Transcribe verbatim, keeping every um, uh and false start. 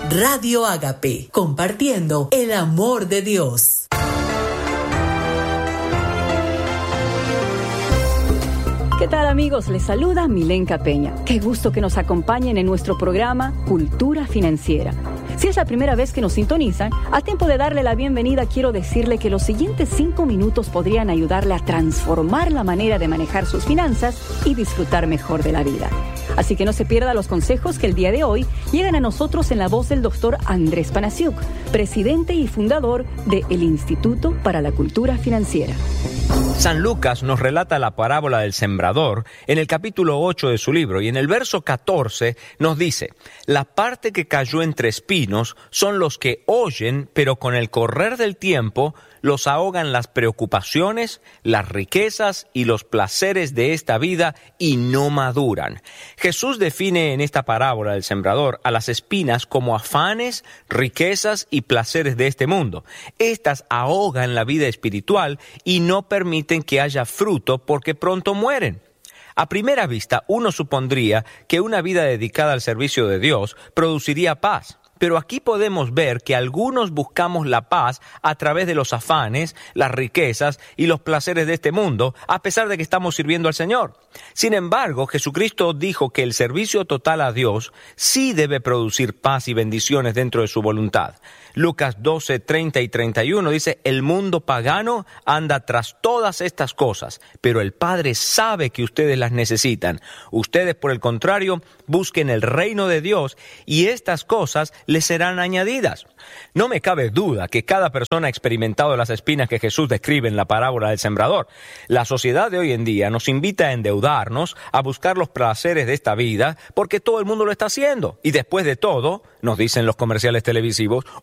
Radio Ágape, compartiendo el amor de Dios. ¿Qué tal, amigos? Les saluda Milenka Peña. Qué gusto que nos acompañen en nuestro programa Cultura Financiera. Si es la primera vez que nos sintonizan, a tiempo de darle la bienvenida, quiero decirle que los siguientes cinco minutos podrían ayudarle a transformar la manera de manejar sus finanzas y disfrutar mejor de la vida. Así que no se pierda los consejos que el día de hoy llegan a nosotros en la voz del doctor Andrés Panasiuk, presidente y fundador de el Instituto para la Cultura Financiera. San Lucas nos relata la parábola del sembrador en el capítulo ocho de su libro, y en el verso catorce nos dice: la parte que cayó entre espinos son los que oyen, pero con el correr del tiempo los ahogan las preocupaciones, las riquezas y los placeres de esta vida y no maduran. Jesús define en esta parábola del sembrador a las espinas como afanes, riquezas y placeres de este mundo. Estas ahogan la vida espiritual y no permiten que haya fruto porque pronto mueren. A primera vista, uno supondría que una vida dedicada al servicio de Dios produciría paz. Pero aquí podemos ver que algunos buscamos la paz a través de los afanes, las riquezas y los placeres de este mundo, a pesar de que estamos sirviendo al Señor. Sin embargo, Jesucristo dijo que el servicio total a Dios sí debe producir paz y bendiciones dentro de su voluntad. Lucas doce, treinta y treinta y uno dice: el mundo pagano anda tras todas estas cosas, pero el Padre sabe que ustedes las necesitan. Ustedes, por el contrario, busquen el reino de Dios y estas cosas les serán añadidas. No me cabe duda que cada persona ha experimentado las espinas que Jesús describe en la parábola del sembrador. La sociedad de hoy en día nos invita a endeudarnos, a buscar los placeres de esta vida, porque todo el mundo lo está haciendo. Y después de todo, nos dicen los comerciales televisivos,